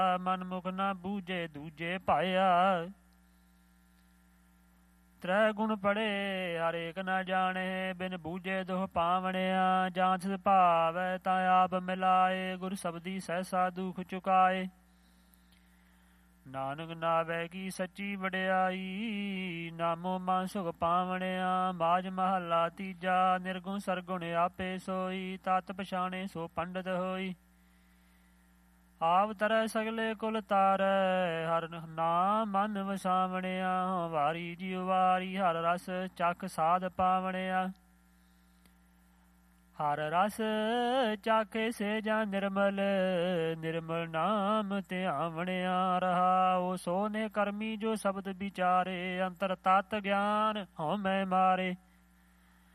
ਮਨ ਮੁਖ ਨਾ ਬੂਝੇ ਦੂਜੇ ਭਾਇਆ। ਤ੍ਰੈ ਗੁਣ ਪੜੇ ਹਰੇਕ ਨਾ ਜਾਣੇ, ਬਿਨ ਬੂਝੇ ਦੁਖ ਪਾਵਣਿਆ। ਜਾਂ ਤਿਸ ਭਾਵੈ ਤਾਂ ਆਪ ਮਿਲਾਏ, ਗੁਰ ਸਬਦੀ ਸਹਿਸਾ ਦੁਖ ਚੁਕਾਏ। ਨਾਨਕ ਨਾਵੈ ਕੀ ਸੱਚੀ ਵਡਿਆਈ, ਨਾਮੋ ਮਨ ਸੁਖ ਪਾਵਣਿਆ। ਮਾਝ ਮਹੱਲਾ ਤੀਜਾ। ਨਿਰਗੁਣ ਸਰਗੁਣ ਆਪੇ ਸੋਈ, ਤਤ ਪਛਾਣੇ ਸੋ ਪੰਡਿਤ ਹੋਈ। ਆਪ ਤਰੈ ਸਗਲੇ ਕੁਲ ਤਾਰੈ, ਹਰ ਨਾਮ ਮਨ ਵਸਾਵਣਿਆ। ਵਾਰੀ ਜਿਉ ਵਾਰੀ ਹਰ ਰਸ, ਚੱਖ ਸਾਧ ਪਾਵਣਿਆ। ਹਰ ਰਸ ਚਾਖੇ ਸੇ ਜਾਂ ਨਿਰਮਲ, ਨਿਰਮਲ ਨਾਮ ਧਿਆਵਣਿਆ। ਰਹਾਉ ਸੋ ਨੇ ਕਰਮੀ ਜੋ ਸ਼ਬਦ ਵਿਚਾਰੇ, ਅੰਤਰ ਤਤ ਗਿਆਨ ਹਉਮੈ ਮਾਰੇ।